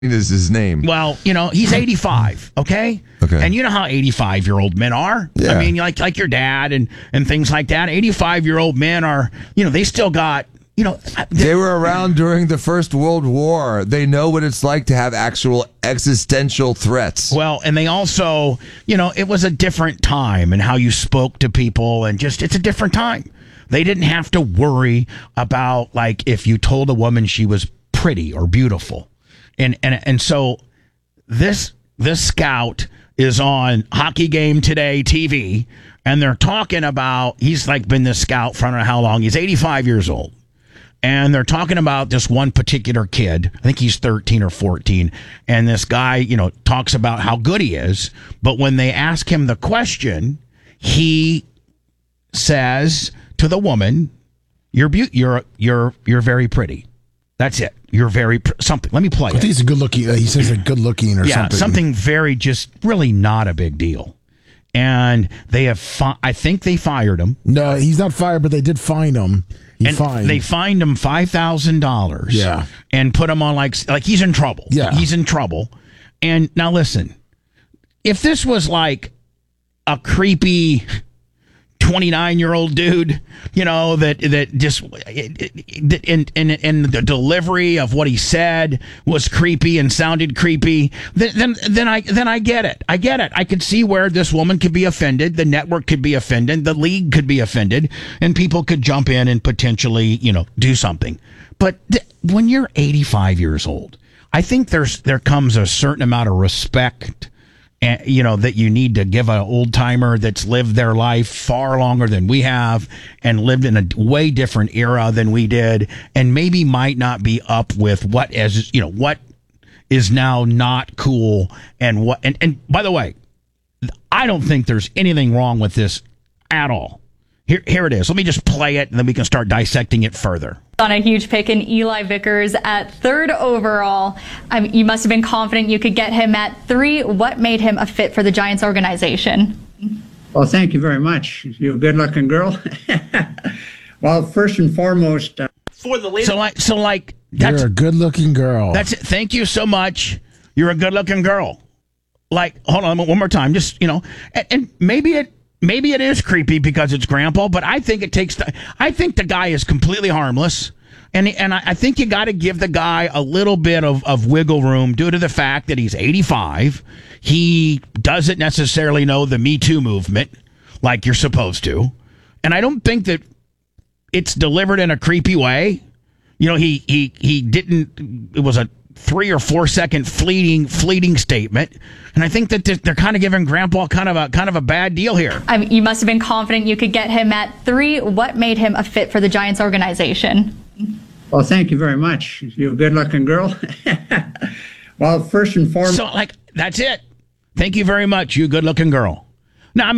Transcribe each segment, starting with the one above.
is his name. Well, he's 85, okay? Okay. And you know how 85-year-old men are? Yeah. I mean, like your dad and things like that. 85-year-old men are, they still got, they were around during the First World War. They know what it's like to have actual existential threats. Well, and they also, it was a different time and how you spoke to people and just, it's a different time. They didn't have to worry about, like, if you told a woman she was pretty or beautiful. And so this scout is on Hockey Game Today TV, and they're talking about, he's like been this scout for I don't know how long. He's 85 years old. And they're talking about this one particular kid. I think he's 13 or 14. And this guy, talks about how good he is. But when they ask him the question, he says to the woman, "You're very pretty." That's it. You're very something. Let me play it. I think he's a good looking. He says a good looking or something. Yeah, something very just really not a big deal. And they have. I think they fired him. No, he's not fired, but they did fine him. They fined him $5,000. Yeah, and put him on like he's in trouble. Yeah, he's in trouble. And now listen, if this was like a creepy 29-year-old dude, that just and the delivery of what he said was creepy and sounded creepy, then I get it. I get it. I could see where this woman could be offended, the network could be offended, the league could be offended, and people could jump in and potentially, do something. But when you're 85 years old, I think there comes a certain amount of respect, that you need to give an old timer that's lived their life far longer than we have and lived in a way different era than we did, and maybe might not be up with what is now not cool and what. And by the way, I don't think there's anything wrong with this at all. Here it is. Let me just play it, and then we can start dissecting it further. On a huge pick in Eli Vickers at 3rd overall. You must have been confident you could get him at 3. What made him a fit for the Giants organization? Well, thank you very much. You're a good-looking girl. Well, first and foremost, for the leader. You're a good-looking girl. That's it. Thank you so much. You're a good-looking girl. Hold on one more time. Just and maybe it is creepy because it's Grandpa, but I think I think the guy is completely harmless, and I think you got to give the guy a little bit of wiggle room due to the fact that he's 85. He doesn't necessarily know the Me Too movement like you're supposed to, and I don't think that it's delivered in a creepy way. He didn't. It was a 3 or 4 second fleeting statement, and I think that they're kind of giving Grandpa kind of a bad deal here. You must have been confident you could get him at 3. What made him a fit for the Giants organization? Well, thank you very much. You're a good-looking girl. Well, first and foremost, so that's it. Thank you very much, you good-looking girl. Now,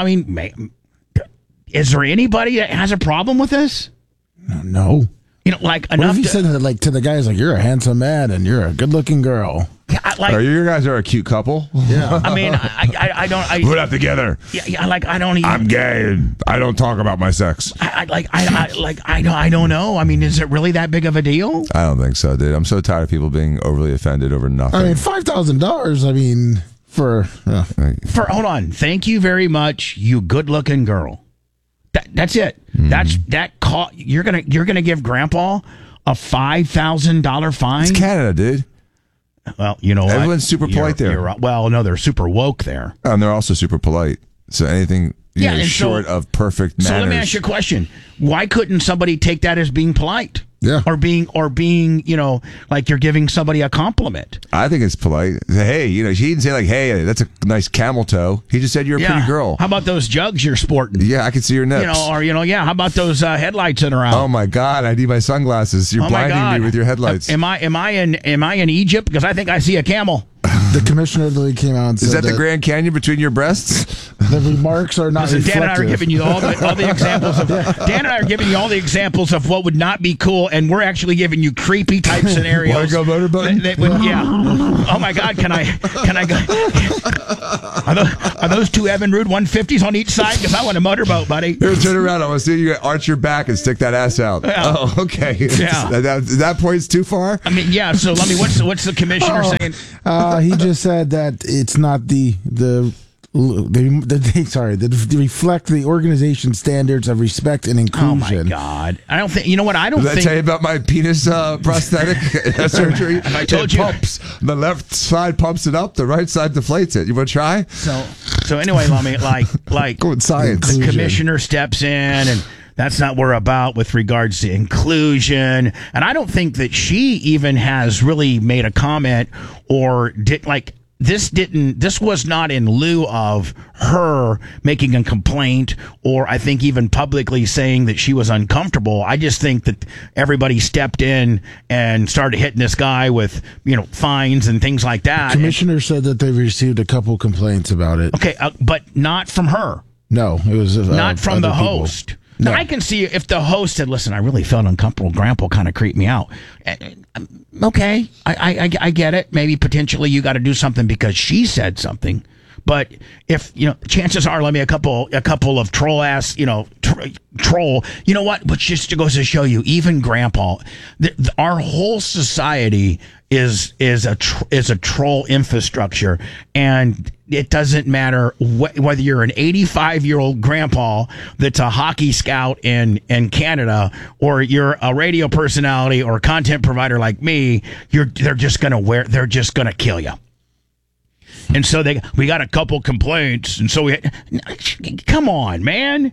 is there anybody that has a problem with this? No. Enough. What if he said that, to the guys, you're a handsome man and you're a good-looking girl? Yeah, you guys are a cute couple. Yeah. I don't. Put up together. Yeah. I don't even. I'm gay and I don't talk about my sex. I don't know. Is it really that big of a deal? I don't think so, dude. I'm so tired of people being overly offended over nothing. $5,000. For hold on. Thank you very much, you good-looking girl. That's it. You're gonna give Grandpa a $5,000 fine. It's Canada, dude. Well, you know what? Everyone's super polite there. Well, no, they're super woke there. And they're also super polite. So anything short of perfect manners. So let me ask you a question. Why couldn't somebody take that as being polite? Yeah. Or being, like you're giving somebody a compliment. I think it's polite. Hey, he didn't say hey, that's a nice camel toe. He just said you're a pretty girl. How about those jugs you're sporting? Yeah, I can see your nips. How about those headlights that are out? Oh my God, I need my sunglasses. You're blinding me with your headlights. Am I in Egypt? Because I think I see a camel. The commissioner of the league came out and said, "Is that the Grand Canyon between your breasts?" The remarks are not reflective. Dan and I are giving you all the examples of Dan and I are giving you all the examples of what would not be cool, and we're actually giving you creepy type scenarios. Want to go motorboating? Yeah. Oh my God, can I go? Are those two Evan Rude 150s on each side? Because I want a motorboat, buddy. Here, turn around. I want to see you arch your back and stick that ass out. Yeah. Oh, okay. Yeah. That point's too far? I mean, yeah. So let me. What's the commissioner saying? He just said that it's not they reflect the organization standards of respect and Oh inclusion. my God! I don't think. You know what? I don't Did I think. tell you about my penis prosthetic surgery? I told it you. pumps. The left side pumps it up. The right side deflates it. You want to try? So anyway, let me like Go with science. the commissioner steps in, and that's not what we're about with regards to inclusion. And I don't think that she even has really made a comment or did like. This was not in lieu of her making a complaint or I think even publicly saying that she was uncomfortable. I just think that everybody stepped in and started hitting this guy with, fines and things like that. Commissioner said that they received a couple complaints about it. Okay, but not from her. No, it was Not from the other people. host. No. Now, I can see if the host said, listen, I really felt uncomfortable. Grandpa kind of creeped me out. Okay, I get it. Maybe potentially you got to do something because she said something. But if, chances are, let me a couple of troll ass, troll. You know what? Which just goes to show you, even Grandpa, our whole society is a troll infrastructure, and it doesn't matter whether you're an 85-year-old grandpa that's a hockey scout in Canada, or you're a radio personality or a content provider like me. They're just gonna kill you. And so we got a couple complaints, and so come on, man.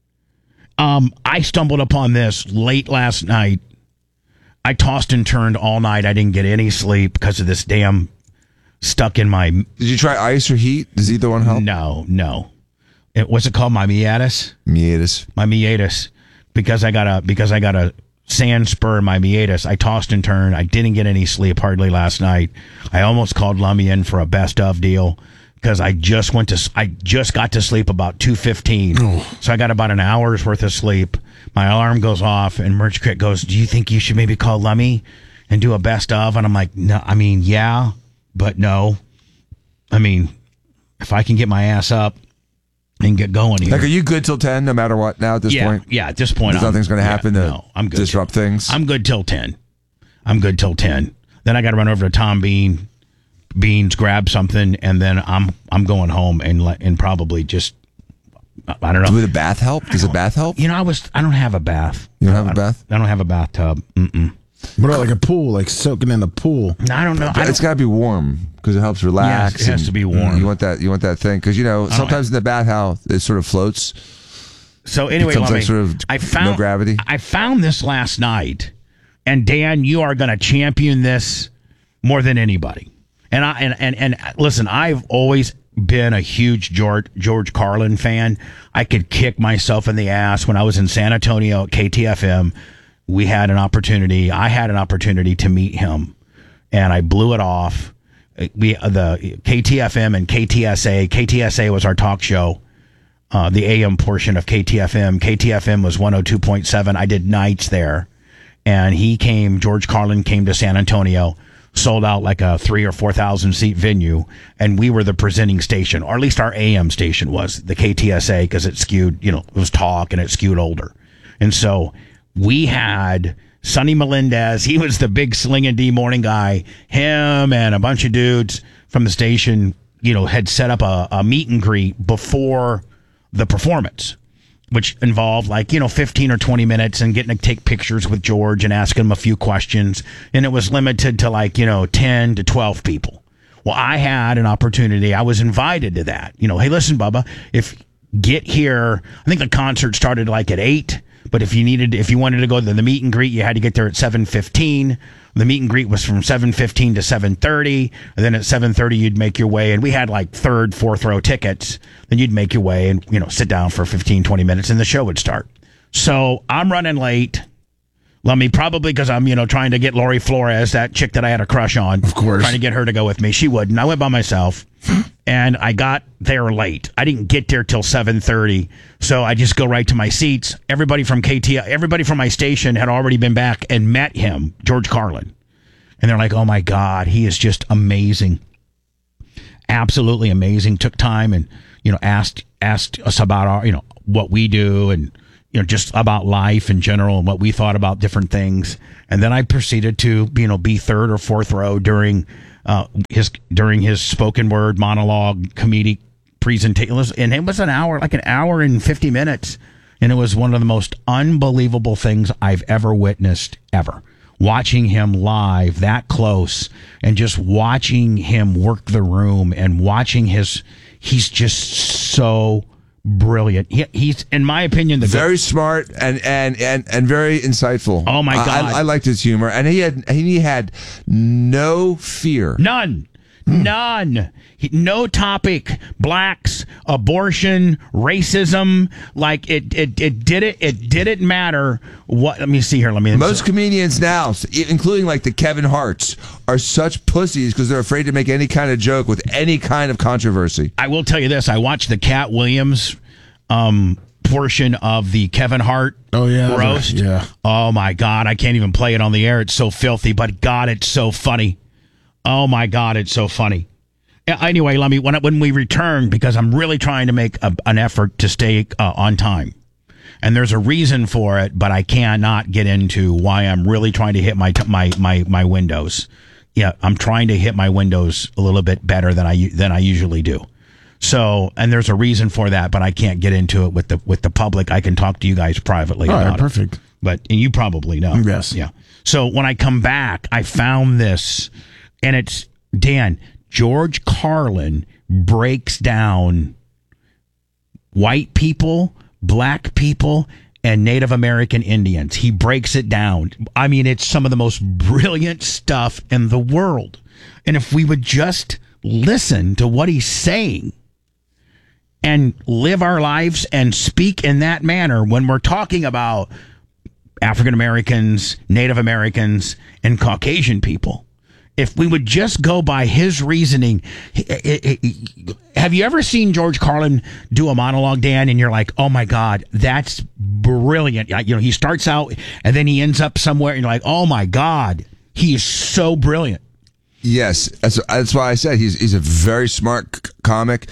I stumbled upon this late last night. I tossed and turned all night. I didn't get any sleep because of this damn stuck in my. Did you try ice or heat? Does either one help? No. What's it called? My meatus. My meatus. Because I got a sand spur in my meatus. I tossed and turned. I didn't get any sleep hardly last night. I almost called Lummy in for a best of deal because I just got to sleep about 2:15. So I got about an hour's worth of sleep. My alarm goes off and Merch Crit goes, do you think you should maybe call Lummy and do a best of? And I'm like, no, I mean, yeah, but no. I mean, if I can get my ass up and get going here. Like, are you good till 10 no matter what now at this point? Yeah, at this point. Nothing's going to happen to I'm good disrupt things? I'm good till 10. Then I got to run over to Tom Beans, grab something, and then I'm going home and probably just, I don't know. Would a bath help? Does a bath help? I don't have a bath. You don't have a bath? I don't have a bathtub. Mm-mm. What about like a pool, like soaking in a pool? I don't know. It's got to be warm because it helps relax. Yes, it has to be warm. You want that thing because sometimes in the bathhouse it sort of floats. So anyway, It becomes sort of no gravity. I found this last night, and Dan, you are going to champion this more than anybody. And listen, I've always been a huge George Carlin fan. I could kick myself in the ass when I was in San Antonio at KTFM. I had an opportunity to meet him, and I blew it off. The KTFM and KTSA. KTSA was our talk show, the AM portion of KTFM. KTFM was 102.7. I did nights there, and George Carlin came to San Antonio, sold out like a 3,000 or 4,000 seat venue, and we were the presenting station, or at least our AM station was the KTSA, because it skewed, it was talk and it skewed older, and so we had Sonny Melendez. He was the big Sling and D morning guy. Him and a bunch of dudes from the station, had set up a meet and greet before the performance, which involved 15 or 20 minutes and getting to take pictures with George and asking him a few questions. And it was limited to 10 to 12 people. Well, I had an opportunity. I was invited to that. Hey, listen, Bubba, get here. I think the concert started at 8. But if you wanted to go to the meet and greet, you had to get there at 7:15. The meet and greet was from 7:15 to 7:30. And then at 7:30, you'd make your way. And we had third, fourth row tickets. Then you'd make your way and, sit down for 15, 20 minutes and the show would start. So I'm running late. Let me probably because I'm, trying to get Lori Flores, that chick that I had a crush on. Of course. Trying to get her to go with me. She wouldn't. I went by myself. And I got there late. I didn't get there till 7:30, so I just go right to my seats. Everybody from my station had already been back and met him, George Carlin. And they're like, oh my God, he is just amazing. absolutely amazing. Took time and, asked us about our, what we do and, just about life in general and what we thought about different things. And then I proceeded to, be third or fourth row during his spoken word monologue comedic presentation. And it was an hour and 50 minutes. And it was one of the most unbelievable things I've ever witnessed ever. Watching him live that close and just watching him work the room and watching he's just so brilliant. He's, in my opinion, very smart and very insightful. Oh my God. I liked his humor, and he had no fear. None. No topic. Blacks, abortion, racism. Like it didn't matter what. Let me see here. Most comedians now, including like the Kevin Harts, are such pussies because they're afraid to make any kind of joke with any kind of controversy. I will tell you this. I watched the Cat Williams portion of the Kevin Hart roast. Yeah. Oh my God. I can't even play it on the air. It's so filthy, but God, it's so funny. Oh my God, it's so funny. Anyway, when we return, because I'm really trying to make an effort to stay on time, and there's a reason for it, but I cannot get into why I'm really trying to hit my windows. Yeah, I'm trying to hit my windows a little bit better than I usually do. So, and there's a reason for that, but I can't get into it with the public. I can talk to you guys privately about it. Perfect. But you probably know. Yes. Yeah. So when I come back, I found this. And it's, Dan, George Carlin breaks down white people, black people, and Native American Indians. He breaks it down. I mean, it's some of the most brilliant stuff in the world. And if we would just listen to what he's saying and live our lives and speak in that manner when we're talking about African Americans, Native Americans, and Caucasian people. If we would just go by his reasoning, have you ever seen George Carlin do a monologue, Dan, and you're like, oh my God, that's brilliant. He starts out and then he ends up somewhere and you're like, oh my God, he is so brilliant. Yes, that's why I said he's a very smart comic.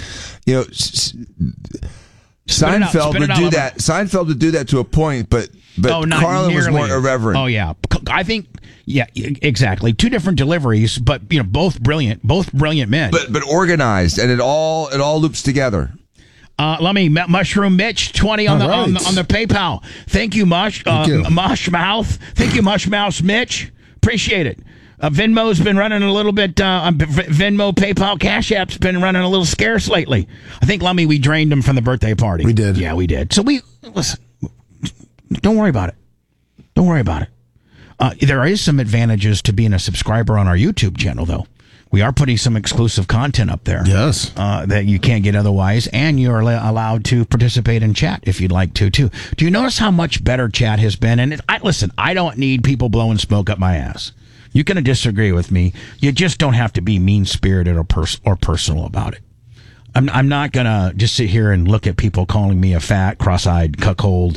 Seinfeld would do that. Seinfeld would do that to a point, but Carlin was more irreverent. Oh yeah, I think. Yeah, exactly. Two different deliveries, but both brilliant men. But organized, and it all loops together. Let me Mushroom Mitch 20 on the PayPal. Thank you, Mush Mouth. Thank you, Mush Mouse Mitch. Appreciate it. Venmo's been running a little bit. Venmo, PayPal, Cash App's been running a little scarce lately. I think, Lummy, we drained them from the birthday party. We did. Yeah, we did. So listen. Don't worry about it. Don't worry about it. There is some advantages to being a subscriber on our YouTube channel, though. We are putting some exclusive content up there. Yes. That you can't get otherwise, and you're allowed to participate in chat if you'd like to, too. Do you notice how much better chat has been? And listen, I don't need people blowing smoke up my ass. You can disagree with me. You just don't have to be mean-spirited or personal about it. I'm not going to just sit here and look at people calling me a fat, cross-eyed, cuckold,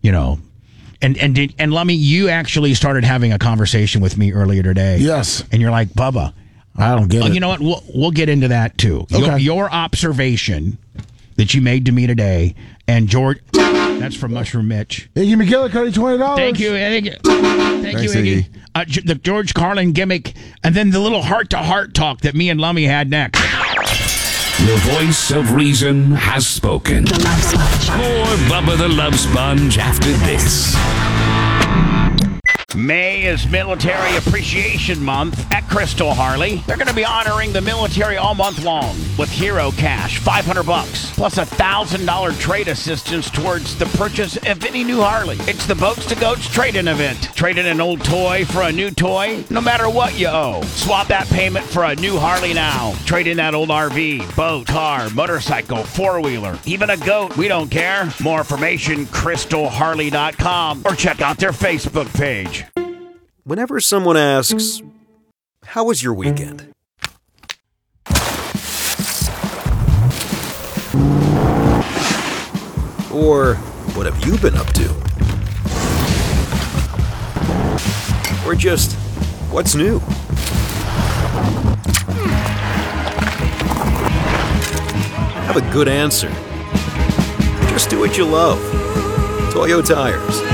And Lummy, you actually started having a conversation with me earlier today. Yes. And you're like, Bubba, I don't get it. You know what? We'll get into that too. Okay. Your observation that you made to me today, and George, that's from Mushroom Mitch. Iggy McGillicuddy, $20. Thank you, Iggy. Thanks, Iggy. The George Carlin gimmick, and then the little heart-to-heart talk that me and Lummy had next. The voice of reason has spoken. The Love Sponge. More Bubba the Love Sponge after this. May is Military Appreciation Month at Crystal Harley. They're going to be honoring the military all month long with Hero Cash, $500, plus $1,000 trade assistance towards the purchase of any new Harley. It's the Boats to Goats trade-in event. Trade in an old toy for a new toy, no matter what you owe. Swap that payment for a new Harley now. Trade in that old RV, boat, car, motorcycle, four-wheeler, even a goat. We don't care. More information, crystalharley.com, or check out their Facebook page. Whenever someone asks, "How was your weekend?" Or, "What have you been up to?" Or just, "What's new?" have a good answer. Just do what you love. Toyo Tires.